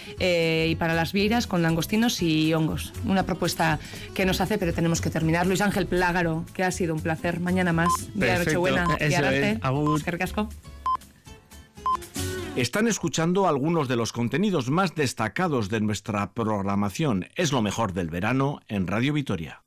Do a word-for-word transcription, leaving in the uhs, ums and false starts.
eh, y para las vieiras con langostinos y hongos. Una propuesta que nos hace, pero tenemos que terminar. Luis Ángel Plágaro, que ha sido un placer. Mañana más. Día de Nochebuena. Eso es. Agur. Qué ricasco. Están escuchando algunos de los contenidos más destacados de nuestra programación. Es lo mejor del verano en Radio Vitoria.